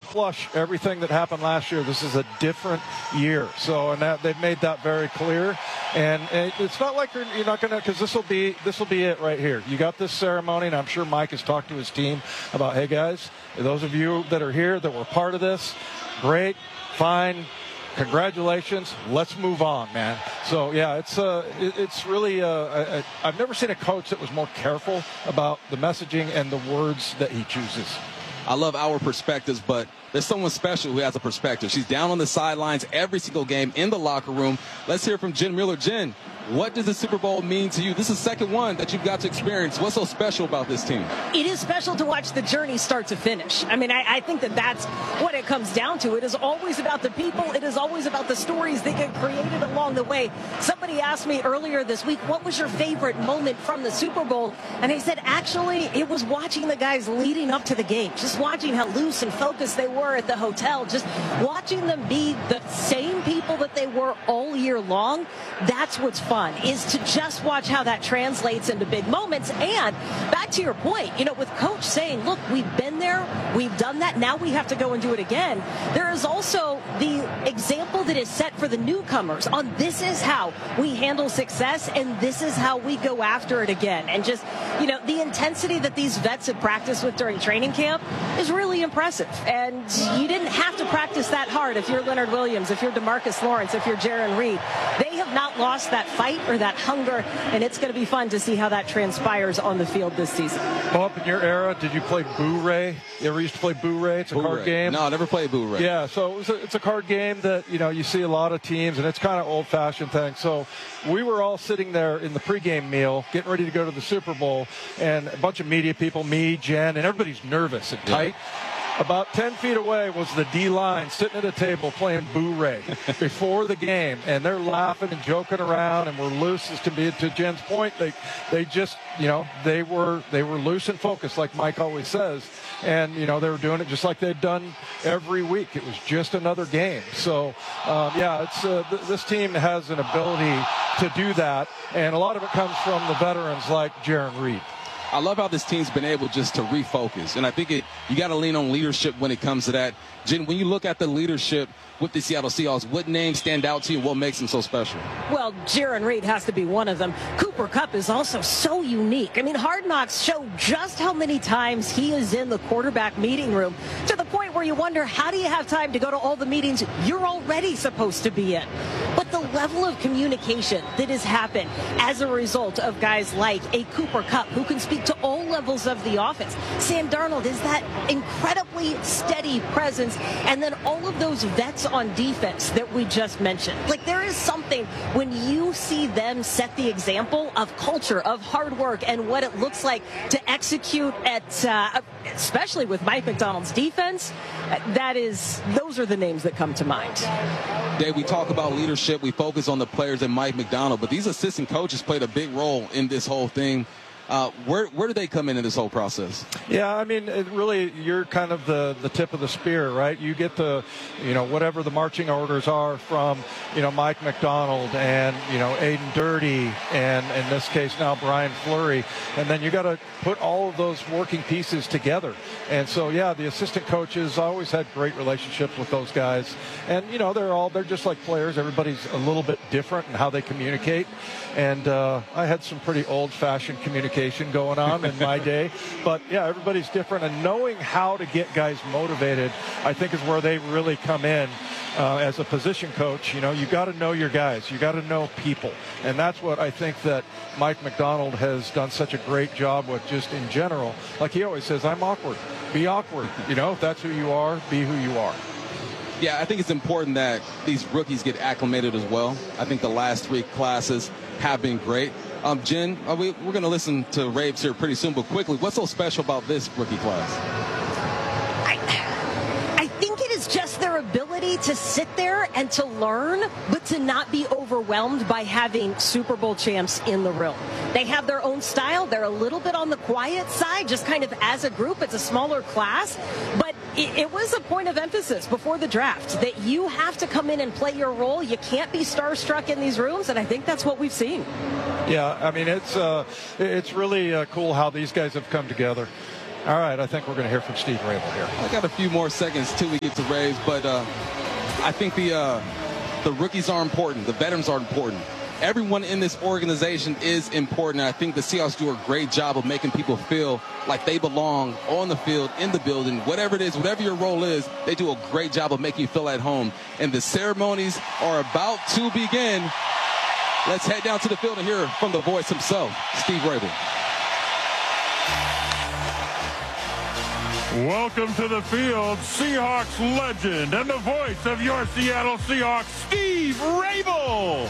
flush everything that happened last year. This is a different year. So, and that they've made that very clear. And it's not like you're not going to, because this will be it right here. You got this ceremony, and I'm sure Mike has talked to his team about, hey guys, those of you that are here that were part of this, great, fine. Congratulations. Let's move on, man. So, yeah, it's really I've never seen a coach that was more careful about the messaging and the words that he chooses. I love our perspectives, but there's someone special who has a perspective. She's down on the sidelines every single game in the locker room. Let's hear from Jen Mueller. Jen, what does the Super Bowl mean to you? This is the second one that you've got to experience. What's so special about this team? It is special to watch the journey start to finish. I mean, I think that's what it comes down to. It is always about the people. It is always about the stories that get created along the way. Somebody asked me earlier this week, what was your favorite moment from the Super Bowl? And I said, actually, it was watching the guys leading up to the game, just watching how loose and focused they were at the hotel, just watching them be the same people that they were all year long. That's what's fun, is to just watch how that translates into big moments. And back to your point, with Coach saying, look, we've been there, we've done that, now we have to go and do it again. There is also the example that is set for the newcomers on this is how we handle success and this is how we go after it again. And just, the intensity that these vets have practiced with during training camp is really impressive. And you didn't have to practice that hard if you're Leonard Williams, if you're DeMarcus Lawrence, if you're Jarran Reed. They have not lost that fight or that hunger, and it's going to be fun to see how that transpires on the field this season. Bob, in your era, did you play Boo Ray? You ever used to play Boo Ray? It's a card game. No, I never played Boo Ray. Yeah, so it's a card game that, you see a lot of teams, and it's kind of old-fashioned thing. So we were all sitting there in the pregame meal, getting ready to go to the Super Bowl, and a bunch of media people, me, Jen, and everybody's nervous and tight. About 10 feet away was the D-line sitting at a table playing Boo Ray before the game, and they're laughing and joking around, and we're loose as can be. To Jen's point, they just, they were loose and focused, like Mike always says, and, they were doing it just like they'd done every week. It was just another game. So, this team has an ability to do that, and a lot of it comes from the veterans like Jarran Reed. I love how this team's been able just to refocus. And I think you got to lean on leadership when it comes to that. Jen, when you look at the leadership with the Seattle Seahawks, what names stand out to you? What makes them so special? Well, Jarran Reed has to be one of them. Cooper Kupp is also so unique. I mean, Hard Knocks show just how many times he is in the quarterback meeting room, to the point where you wonder, how do you have time to go to all the meetings you're already supposed to be in? But the level of communication that has happened as a result of guys like a Cooper Kupp, who can speak to all levels of the offense. Sam Darnold is that incredibly steady presence, and then all of those vets on defense that we just mentioned. Like, there is something when you see them set the example of culture, of hard work, and what it looks like to execute at, especially with Mike Macdonald's defense. Those are the names that come to mind. Dave, we talk about leadership, we focus on the players and Mike Macdonald, but these assistant coaches played a big role in this whole thing. Where do they come in this whole process? Yeah, I mean, really, you're kind of the tip of the spear, right? You get the, whatever the marching orders are from, Mike Macdonald and, Aiden Dirty and, in this case now, Brian Fleury. And then you got to put all of those working pieces together. And so, yeah, the assistant coaches always had great relationships with those guys. And, they're just like players. Everybody's a little bit different in how they communicate. And I had some pretty old-fashioned communication going on in my day. But, yeah, everybody's different. And knowing how to get guys motivated, I think, is where they really come in. As a position coach, you got to know your guys. You got to know people. And that's what I think that Mike Macdonald has done such a great job with, just in general. Like he always says, I'm awkward. Be awkward. If that's who you are, be who you are. Yeah, I think it's important that these rookies get acclimated as well. I think the last three classes have been great. Jen, we're going to listen to Raves here pretty soon, but quickly, what's so special about this rookie class? I think it is just their ability to sit there and to learn, but to not be overwhelmed by having Super Bowl champs in the room. They have their own style. They're a little bit on the quiet side, just kind of as a group. It's a smaller class, but it was a point of emphasis before the draft that you have to come in and play your role. You can't be starstruck in these rooms, and I think that's what we've seen. Yeah, I mean, it's really cool how these guys have come together. All right, I think we're going to hear from Steve Rabel here. I got a few more seconds till we get to Raves, but I think the rookies are important. The veterans are important. Everyone in this organization is important. I think the Seahawks do a great job of making people feel like they belong on the field, in the building, whatever it is, whatever your role is, they do a great job of making you feel at home. And the ceremonies are about to begin. Let's head down to the field and hear from the voice himself, Steve Rabel. Welcome to the field, Seahawks legend and the voice of your Seattle Seahawks, Steve Rabel.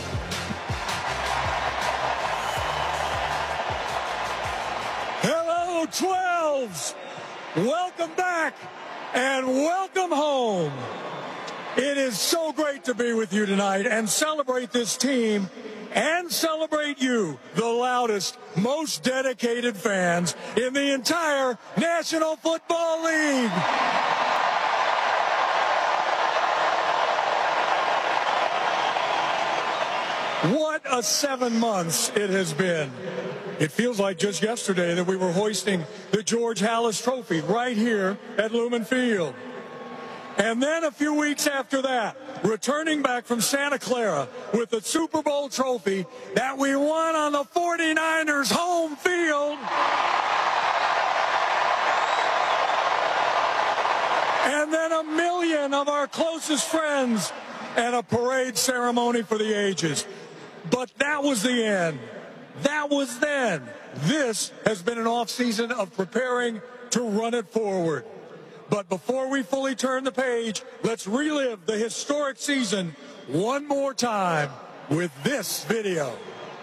Hello, 12s. Welcome back and welcome home. It is so great to be with you tonight and celebrate this team and celebrate you, the loudest, most dedicated fans in the entire National Football League. What a 7 months it has been. It feels like just yesterday that we were hoisting the George Halas Trophy right here at Lumen Field. And then a few weeks after that, returning back from Santa Clara with the Super Bowl trophy that we won on the 49ers home field. And then 1 million of our closest friends and a parade ceremony for the ages. But that was the end. That was then. This has been an off-season of preparing to run it forward. But before we fully turn the page, let's relive the historic season one more time with this video.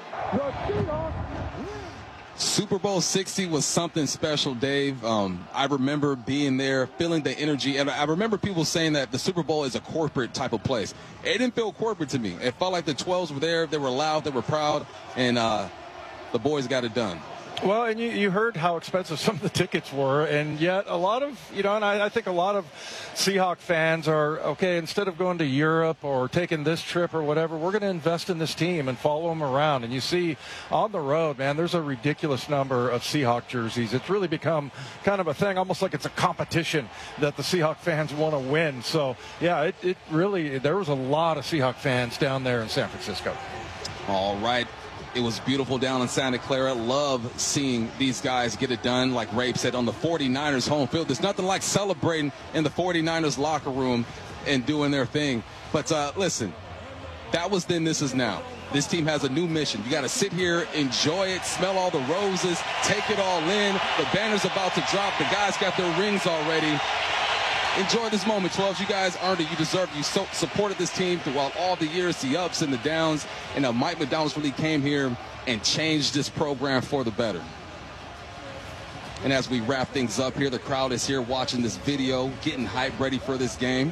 Super Bowl 60 was something special, Dave. I remember being there, feeling the energy. And I remember people saying that the Super Bowl is a corporate type of place. It didn't feel corporate to me. It felt like the 12s were there. They were loud. They were proud. And the boys got it done. Well, and you heard how expensive some of the tickets were, and yet a lot of, and I think a lot of Seahawk fans are, okay, instead of going to Europe or taking this trip or whatever, we're going to invest in this team and follow them around. And you see on the road, man, there's a ridiculous number of Seahawk jerseys. It's really become kind of a thing, almost like it's a competition that the Seahawk fans want to win. So, yeah, it really, there was a lot of Seahawk fans down there in San Francisco. All right. It was beautiful down in Santa Clara. Love seeing these guys get it done, like Rabe said, on the 49ers home field. There's nothing like celebrating in the 49ers locker room and doing their thing. But listen, that was then, this is now. This team has a new mission. You got to sit here, enjoy it, smell all the roses, take it all in. The banner's about to drop. The guys got their rings already. Enjoy this moment, 12s. You guys earned it. You deserve it. You supported this team throughout all the years, the ups and the downs. And Mike McDonald's really came here and changed this program for the better. And as we wrap things up here, the crowd is here watching this video, getting hype ready for this game.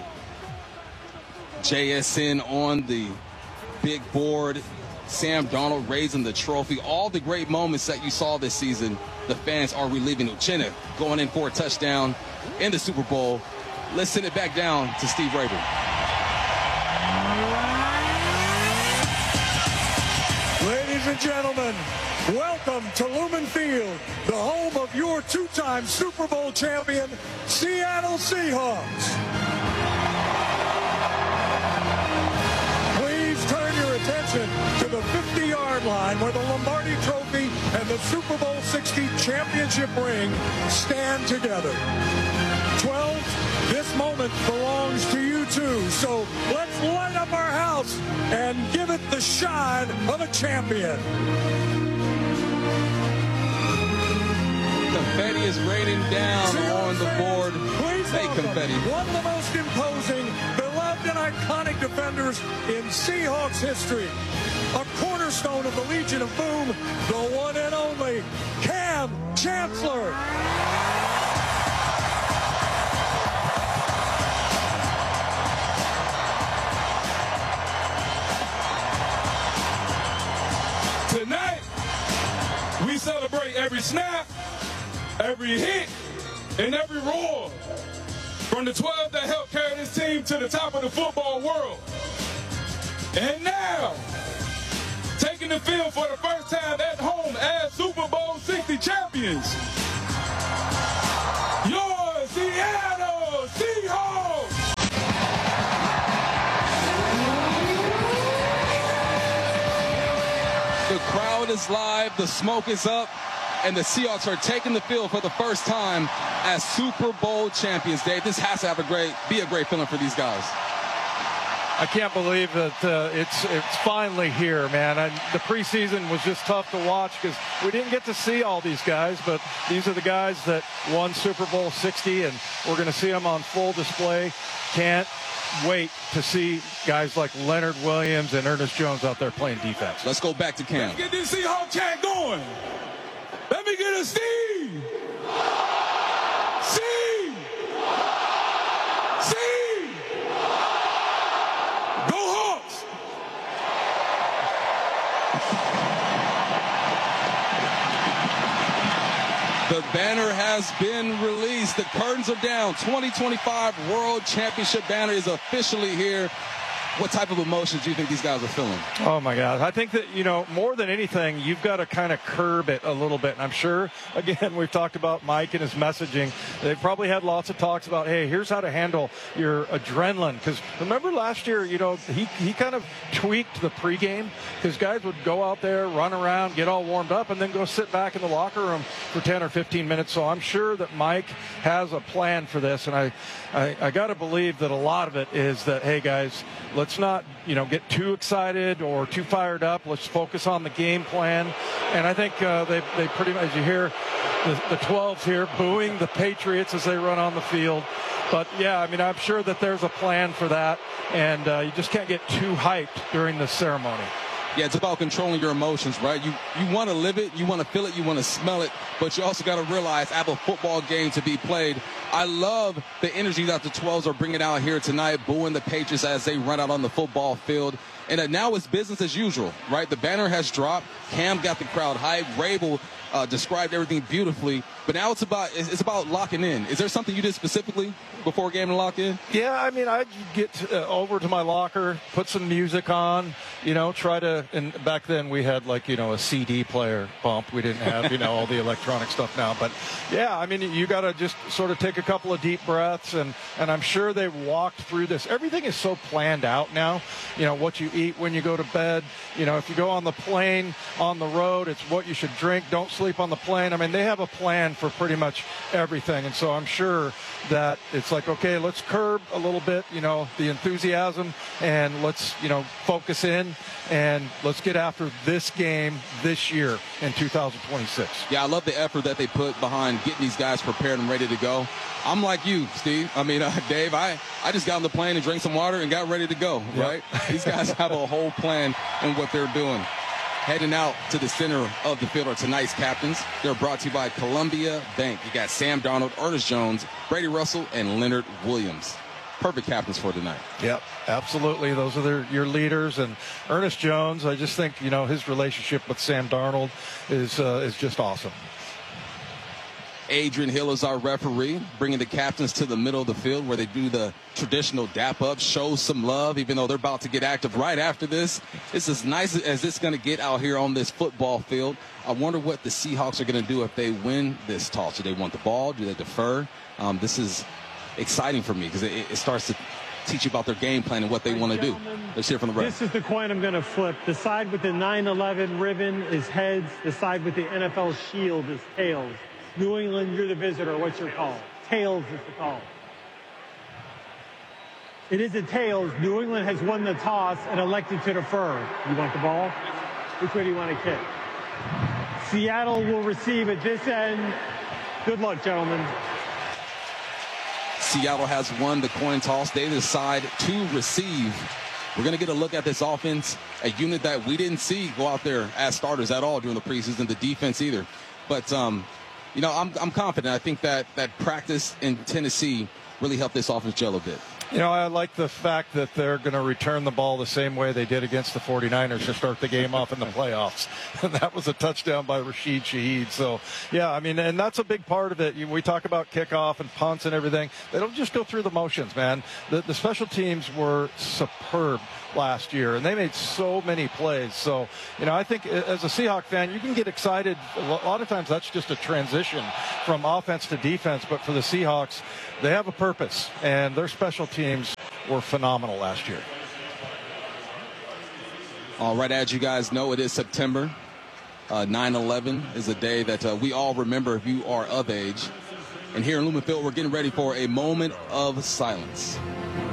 JSN on the big board. Sam Darnold raising the trophy. All the great moments that you saw this season, the fans are reliving. Uchenna going in for a touchdown in the Super Bowl. Let's send it back down to Steve Rabel. Ladies and gentlemen, welcome to Lumen Field, the home of your two-time Super Bowl champion, Seattle Seahawks. Please turn your attention to the 50-yard line where the Lombardi Trophy and the Super Bowl 60 championship ring stand together. 12, this moment belongs to you too, so let's light up our house and give it the shine of a champion. Confetti is raining down on the board. Please Hey, welcome confetti. one of the most imposing, beloved, and iconic defenders in Seahawks history. A cornerstone of the Legion of Boom, the one and only Kam Chancellor. Tonight, we celebrate every snap, every hit, and every roar from the 12 that helped carry this team to the top of the football world. And now, taking the field for the first time at home as Super Bowl 60 champions. Seattle Seahawks! The crowd is live, the smoke is up, and the Seahawks are taking the field for the first time as Super Bowl champions. Dave, this has to be a great feeling for these guys. I can't believe that it's finally here, man. The preseason was just tough to watch because we didn't get to see all these guys, but these are the guys that won Super Bowl 60, and we're going to see them on full display. Can't wait to see guys like Leonard Williams and Ernest Jones out there playing defense. Let's go back to Cam. Let's get this Seahawk chant going. Let me get a Steve. Steve. Steve. Go Hawks. The banner has been released. The curtains are down. 2025 World Championship banner is officially here. What type of emotions do you think these guys are feeling? Oh, my God. I think that, more than anything, you've got to kind of curb it a little bit. And I'm sure, again, we've talked about Mike and his messaging. They've probably had lots of talks about, hey, here's how to handle your adrenaline. Because remember last year, he kind of tweaked the pregame because guys would go out there, run around, get all warmed up, and then go sit back in the locker room for 10 or 15 minutes. So I'm sure that Mike has a plan for this. And I got to believe that a lot of it is that, hey, guys, let's not, get too excited or too fired up. Let's focus on the game plan. And I think they pretty much, as you hear the 12s here booing the Patriots as they run on the field. But, yeah, I'm sure that there's a plan for that. And you just can't get too hyped during the ceremony. Yeah, it's about controlling your emotions, right? You want to live it, you want to feel it, you want to smell it, but you also got to realize I have a football game to be played. I love the energy that the 12s are bringing out here tonight, booing the Patriots as they run out on the football field. And now it's business as usual, right? The banner has dropped. Cam got the crowd hyped. Rabel described everything beautifully. But now it's about locking in. Is there something you did specifically before game to lock in? Yeah, I'd get over to my locker, put some music on, try to, and back then we had a CD player bump. We didn't have, all the electronic stuff now. But yeah, you got to just sort of take a couple of deep breaths, and I'm sure they walked through this. Everything is so planned out now, what you eat when you go to bed, if you go on the plane, on the road, it's what you should drink. Don't sleep on the plane. They have a plan for pretty much everything. And so I'm sure that it's like, okay, let's curb a little bit, the enthusiasm, and let's, focus in, and let's get after this game this year in 2026. Yeah, I love the effort that they put behind getting these guys prepared and ready to go. I'm like you, Steve. Dave, I just got on the plane and drank some water and got ready to go, right? Yep. These guys have a whole plan in what they're doing. Heading out to the center of the field are tonight's captains. They're brought to you by Columbia Bank. You got Sam Darnold, Ernest Jones, Brady Russell, and Leonard Williams. Perfect captains for tonight. Yep, absolutely. Those are your leaders. And Ernest Jones, I just think, his relationship with Sam Darnold is just awesome. Adrian Hill is our referee, bringing the captains to the middle of the field where they do the traditional dap-up, show some love, even though they're about to get active right after this. It's as nice as it's going to get out here on this football field. I wonder what the Seahawks are going to do if they win this toss. Do they want the ball? Do they defer? This is exciting for me because it starts to teach you about their game plan and what they want to do. Let's hear from the ref. This is the coin I'm going to flip. The side with the 9/11 ribbon is heads. The side with the NFL shield is tails. New England, you're the visitor. What's your call? Tails is the call. It is a tails. New England has won the toss and elected to defer. You want the ball? Which way do you want to kick? Seattle will receive at this end. Good luck, gentlemen. Seattle has won the coin toss. They decide to receive. We're going to get a look at this offense, a unit that we didn't see go out there as starters at all during the preseason, the defense either. But, I'm confident. I think that practice in Tennessee really helped this offense gel a bit. You know, I like the fact that they're going to return the ball the same way they did against the 49ers to start the game off in the playoffs. And that was a touchdown by Rashid Shaheed. So, yeah, I mean, and that's a big part of it. We talk about kickoff and punts and everything. They don't just go through the motions, man. The special teams were superb last year, and they made so many plays. So, you know, I think as a Seahawk fan, you can get excited. A lot of times that's just a transition from offense to defense. But for the Seahawks, they have a purpose, and their special teams were phenomenal last year. All right, as you guys know, it is September. 9/11 is a day that we all remember if you are of age. And here in Lumen Field, we're getting ready for a moment of silence.